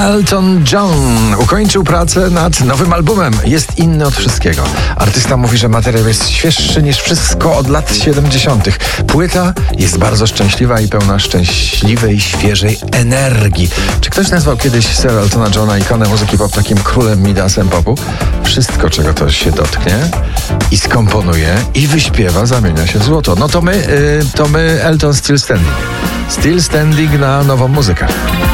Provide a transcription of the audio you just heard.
Elton John ukończył pracę nad nowym albumem. Jest inny od wszystkiego. Artysta mówi, że materiał jest świeższy niż wszystko od lat 70. Płyta jest bardzo szczęśliwa i pełna szczęśliwej, świeżej energii. Czy ktoś nazwał kiedyś Sir Eltona Johna, ikonę muzyki pop, takim królem Midasem popu? Wszystko, czego to się dotknie i skomponuje i wyśpiewa, zamienia się w złoto. No to my Elton Still Standing. Still Standing na nową muzykę.